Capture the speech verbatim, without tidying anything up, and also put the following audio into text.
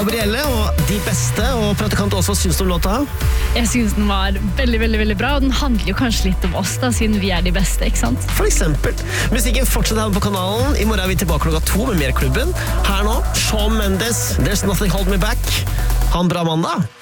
Gabrielle og De Beste, og praktikant også synes du om låta? Jeg synes den var veldig, veldig, veldig bra, og den handler jo kanskje litt om oss da, siden vi er de beste, ikke sant? For eksempel. Musikken fortsetter her på kanalen. I morgen er vi tilbake klokka to med mer klubben. Her nå, Shawn Mendes, There's Nothing Hold Me Back. Ha en bra mandag.